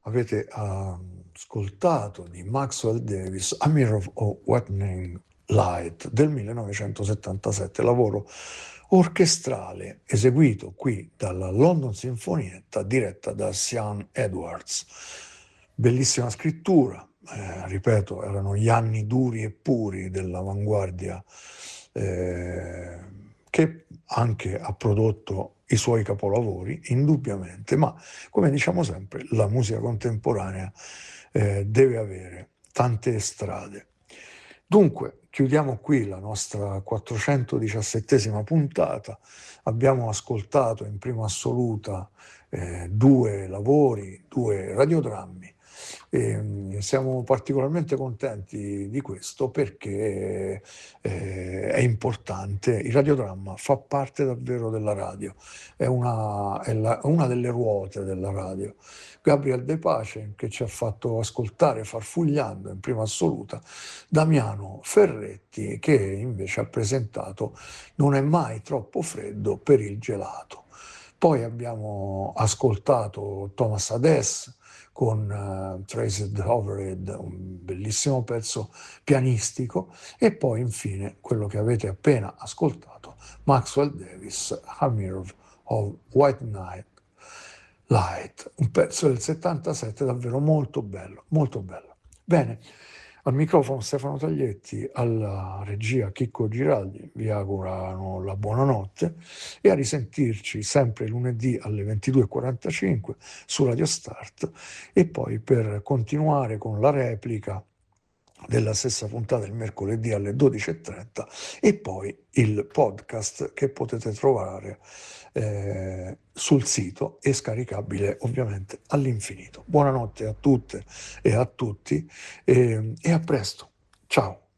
avete ascoltato di Maxwell Davis A Mirror of Whitening Light del 1977, lavoro orchestrale eseguito qui dalla London Sinfonietta diretta da Sian Edwards. Bellissima scrittura, ripeto, erano gli anni duri e puri dell'avanguardia, che anche ha prodotto i suoi capolavori, indubbiamente, ma come diciamo sempre, la musica contemporanea deve avere tante strade. Dunque, chiudiamo qui la nostra 417esima puntata. Abbiamo ascoltato in prima assoluta 2 lavori, 2 radiodrammi. Siamo particolarmente contenti di questo perché è importante. Il radiodramma fa parte davvero della radio, è una delle ruote della radio. Gabriel De Pace, che ci ha fatto ascoltare Farfugliando in prima assoluta, Damiano Ferretti, che invece ha presentato Non è mai troppo freddo per il gelato. Poi abbiamo ascoltato Thomas Adès con Traced Overhead, un bellissimo pezzo pianistico, e poi infine quello che avete appena ascoltato, Maxwell Davis, A Mirror of White Night Light, un pezzo del 77 davvero molto bello, molto bello. Bene, al microfono Stefano Taglietti, alla regia Chicco Giraldi, vi augurano la buonanotte e a risentirci sempre lunedì alle 22:45 su Radio Start e poi per continuare con la replica della stessa puntata il mercoledì alle 12:30 e poi il podcast che potete trovare sul sito e scaricabile ovviamente all'infinito. Buonanotte a tutte e a tutti e a presto. Ciao.